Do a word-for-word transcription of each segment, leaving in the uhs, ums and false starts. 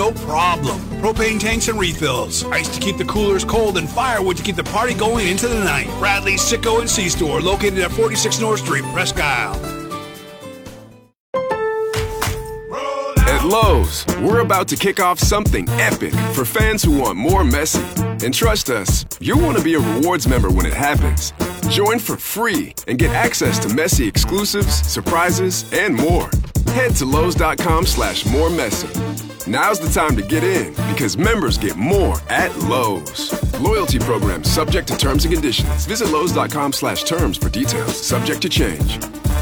no problem. Propane tanks and refills, ice to keep the coolers cold, and firewood to keep the party going into the night. Bradley's Sicko and C-Store, located at forty-six North Street, Presque Isle. At Lowe's, we're about to kick off something epic for fans who want more Messi. And trust us, you'll want to be a rewards member when it happens. Join for free and get access to Messi exclusives, surprises, and more. Head to Lowe's.com slash more Messi. Now's the time to get in because members get more at Lowe's. Loyalty program subject to terms and conditions. Visit Lowe's.com slash terms for details. Subject to change.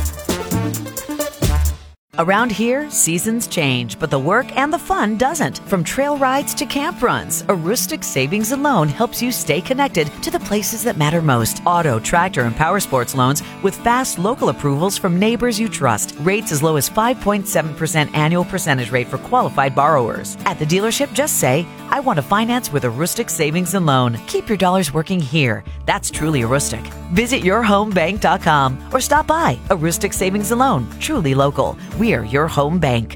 Around here, seasons change, but the work and the fun doesn't. From trail rides to camp runs, Aroostook Savings and Loan helps you stay connected to the places that matter most. Auto, tractor, and power sports loans with fast local approvals from neighbors you trust. Rates as low as five point seven percent annual percentage rate for qualified borrowers. At the dealership, just say, I want to finance with Aroostook Savings and Loan. Keep your dollars working here. That's truly Aroostook. Visit your home bank dot com or stop by Aroostook Savings and Loan. Truly local. We're your home bank.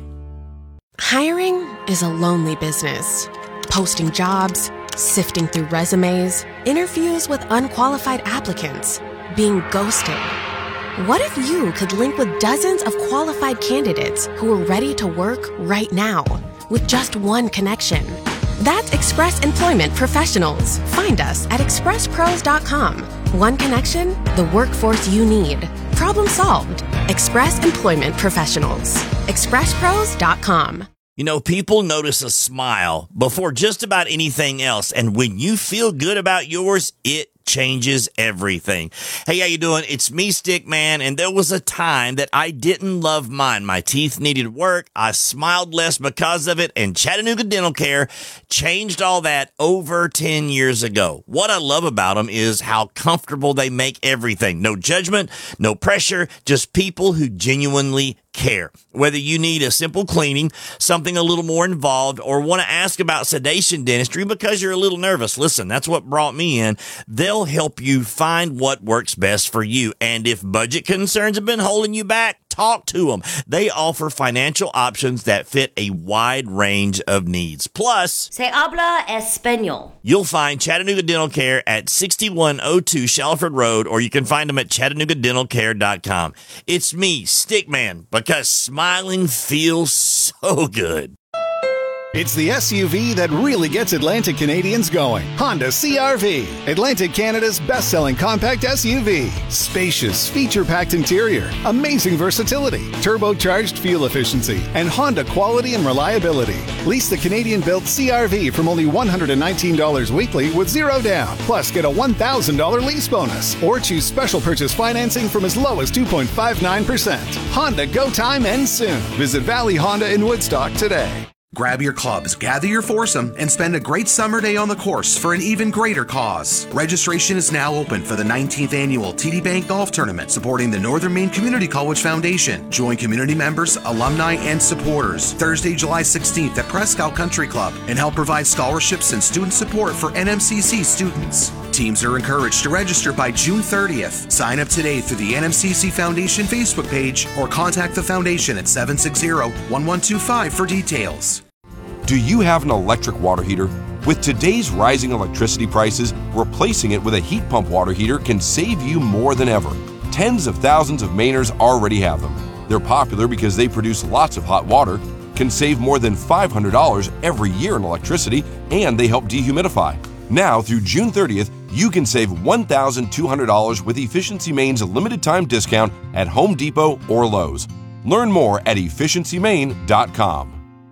Hiring is a lonely business. Posting jobs, sifting through resumes, interviews with unqualified applicants, being ghosted. What if you could link with dozens of qualified candidates who are ready to work right now with just one connection? That's Express Employment Professionals. Find us at express pros dot com. One connection, the workforce you need. Problem solved. Express Employment Professionals. express pros dot com. You know, people notice a smile before just about anything else. And when you feel good about yours, it changes everything. Hey, how you doing? It's me, Stickman, and there was a time that I didn't love mine. My teeth needed work. I smiled less because of it, and Chattanooga Dental Care changed all that over ten years ago. What I love about them is how comfortable they make everything. No judgment, no pressure, just people who genuinely care. Whether you need a simple cleaning, something a little more involved, or want to ask about sedation dentistry because you're a little nervous, listen, that's what brought me in. They'll help you find what works best for you. And if budget concerns have been holding you back, talk to them. They offer financial options that fit a wide range of needs. Plus, Se habla español. You'll find Chattanooga Dental Care at sixty-one oh two Shalford Road, or you can find them at chattanooga dental care dot com. It's me, Stickman, because smiling feels so good. It's the S U V that really gets Atlantic Canadians going. Honda C R V, Atlantic Canada's best-selling compact S U V. Spacious, feature-packed interior, amazing versatility, turbocharged fuel efficiency, and Honda quality and reliability. Lease the Canadian-built C R V from only one hundred nineteen dollars weekly with zero down. Plus, get a one thousand dollars lease bonus. Or choose special purchase financing from as low as two point five nine percent. Honda Go Time ends soon. Visit Valley Honda in Woodstock today. Grab your clubs, gather your foursome, and spend a great summer day on the course for an even greater cause. Registration is now open for the nineteenth Annual T D Bank Golf Tournament supporting the Northern Maine Community College Foundation. Join community members, alumni, and supporters Thursday, July sixteenth at Presque Isle Country Club and help provide scholarships and student support for N M C C students. Teams are encouraged to register by June thirtieth. Sign up today through the N M C C Foundation Facebook page or contact the foundation at seven six zero, one one two five for details. Do you have an electric water heater? With today's rising electricity prices, replacing it with a heat pump water heater can save you more than ever. Tens of thousands of Mainers already have them. They're popular because they produce lots of hot water, can save more than five hundred dollars every year in electricity, and they help dehumidify. Now, through June thirtieth, you can save one thousand two hundred dollars with Efficiency Maine's limited time discount at Home Depot or Lowe's. Learn more at efficiency maine dot com.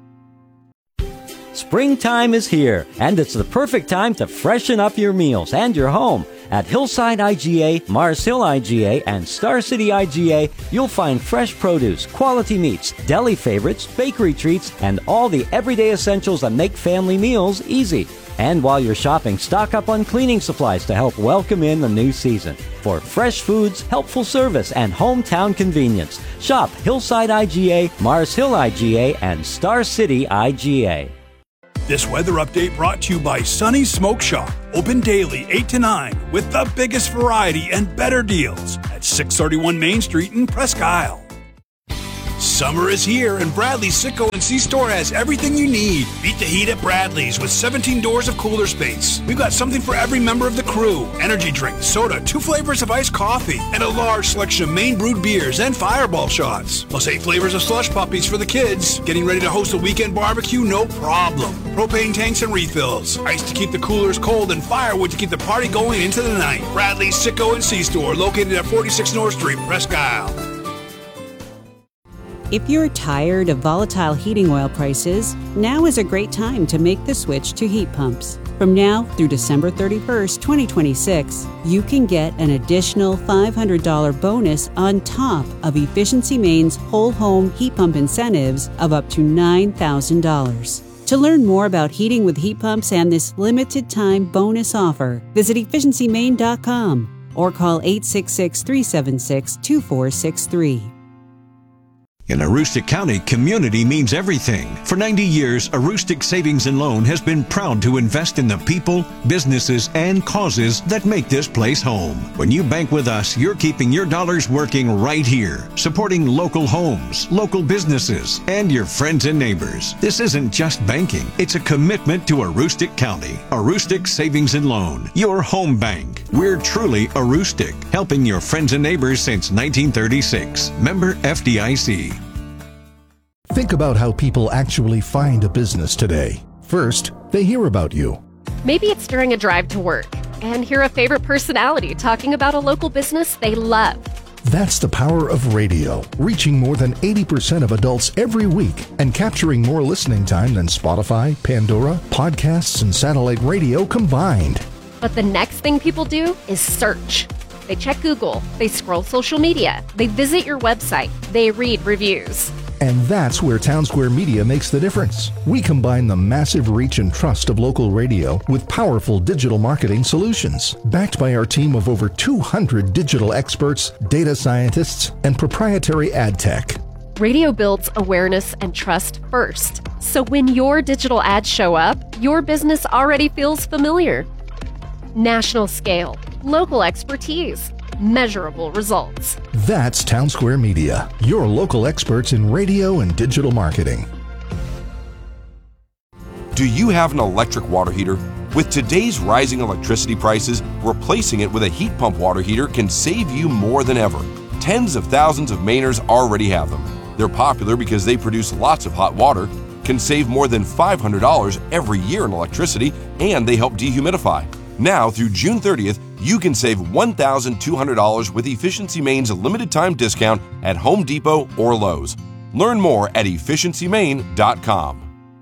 Springtime is here, and it's the perfect time to freshen up your meals and your home. At Hillside I G A, Mars Hill I G A, and Star City I G A, you'll find fresh produce, quality meats, deli favorites, bakery treats, and all the everyday essentials that make family meals easy. And while you're shopping, stock up on cleaning supplies to help welcome in the new season. For fresh foods, helpful service, and hometown convenience, shop Hillside I G A, Mars Hill I G A, and Star City I G A. This weather update brought to you by Sunny's Smoke Shop. Open daily eight to nine with the biggest variety and better deals at six thirty-one Main Street in Presque Isle. Summer is here, and Bradley's Sicko and C-Store has everything you need. Beat the heat at Bradley's with seventeen doors of cooler space. We've got something for every member of the crew. Energy drink, soda, two flavors of iced coffee, and a large selection of Maine brewed beers and Fireball shots. Plus eight flavors of slush puppies for the kids. Getting ready to host a weekend barbecue? No problem. Propane tanks and refills. Ice to keep the coolers cold and firewood to keep the party going into the night. Bradley's Sicko and C-Store, located at forty-six North Street, Presque Isle. If you're tired of volatile heating oil prices, now is a great time to make the switch to heat pumps. From now through December thirty-first, twenty twenty-six, you can get an additional five hundred dollars bonus on top of Efficiency Maine's whole home heat pump incentives of up to nine thousand dollars. To learn more about heating with heat pumps and this limited time bonus offer, visit efficiency maine dot com or call eight six six, three seven six, two four six three. In Aroostook County, community means everything. For ninety years, Aroostook Savings and Loan has been proud to invest in the people, businesses, and causes that make this place home. When you bank with us, you're keeping your dollars working right here, supporting local homes, local businesses, and your friends and neighbors. This isn't just banking. It's a commitment to Aroostook County. Aroostook Savings and Loan, your home bank. We're truly Aroostook, helping your friends and neighbors since nineteen thirty-six. Member F D I C. Think about how people actually find a business today. First, they hear about you. Maybe it's during a drive to work and hear a favorite personality talking about a local business they love. That's the power of radio, reaching more than eighty percent of adults every week and capturing more listening time than Spotify, Pandora, podcasts, and satellite radio combined. But the next thing people do is search. They check Google, they scroll social media, they visit your website, they read reviews. And that's where Townsquare Media makes the difference. We combine the massive reach and trust of local radio with powerful digital marketing solutions, backed by our team of over two hundred digital experts, data scientists, and proprietary ad tech. Radio builds awareness and trust first. So when your digital ads show up, your business already feels familiar. National scale, local expertise, measurable results. That's Townsquare Media, your local experts in radio and digital marketing. Do you have an electric water heater? With today's rising electricity prices, replacing it with a heat pump water heater can save you more than ever. Tens of thousands of Mainers already have them. They're popular because they produce lots of hot water, can save more than five hundred dollars every year in electricity, and they help dehumidify. Now, through June thirtieth, you can save one thousand two hundred dollars with Efficiency Maine's limited time discount at Home Depot or Lowe's. Learn more at efficiency maine dot com.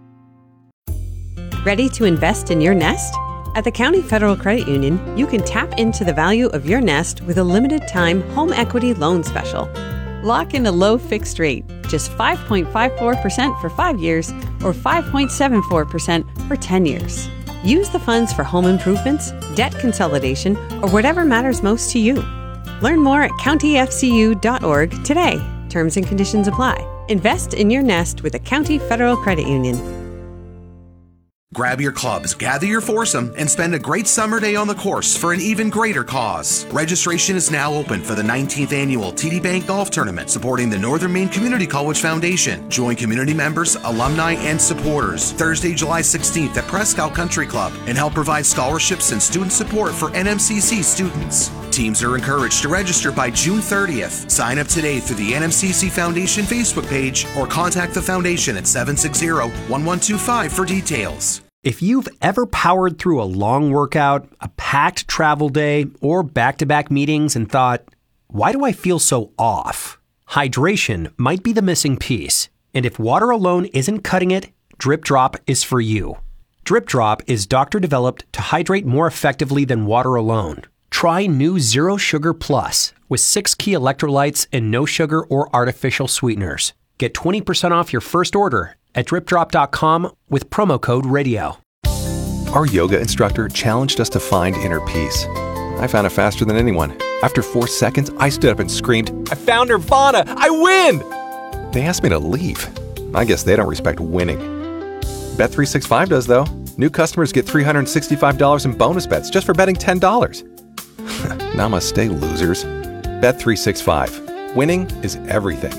Ready to invest in your nest? At the County Federal Credit Union, you can tap into the value of your nest with a limited time home equity loan special. Lock in a low fixed rate, just five point five four percent for five years or five point seven four percent for ten years. Use the funds for home improvements, debt consolidation, or whatever matters most to you. Learn more at county f c u dot org today. Terms and conditions apply. Invest in your nest with the County Federal Credit Union. Grab your clubs, gather your foursome, and spend a great summer day on the course for an even greater cause. Registration is now open for the nineteenth Annual T D Bank Golf Tournament supporting the Northern Maine Community College Foundation. Join community members, alumni, and supporters Thursday, July sixteenth at Presque Isle Country Club and help provide scholarships and student support for N M C C students. Teams are encouraged to register by June thirtieth. Sign up today through the N M C C Foundation Facebook page or contact the foundation at seven six zero, one one two five for details. If you've ever powered through a long workout, a packed travel day, or back-to-back meetings and thought, why do I feel so off? Hydration might be the missing piece. And if water alone isn't cutting it, Drip Drop is for you. Drip Drop is doctor-developed to hydrate more effectively than water alone. Try new Zero Sugar Plus with six key electrolytes and no sugar or artificial sweeteners. Get twenty percent off your first order at drip drop dot com with promo code radio. Our yoga instructor challenged us to find inner peace. I found it faster than anyone. After four seconds, I stood up and screamed, "I found Nirvana! I win!" They asked me to leave. I guess they don't respect winning. Bet three sixty-five does, though. New customers get three hundred sixty-five dollars in bonus bets just for betting ten dollars. Namaste, losers. Bet three sixty-five. Winning is everything.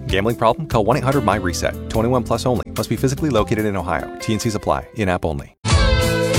Gambling problem? Call one eight hundred M Y RESET. twenty-one plus only. Must be physically located in Ohio. T and C's apply. In-app only.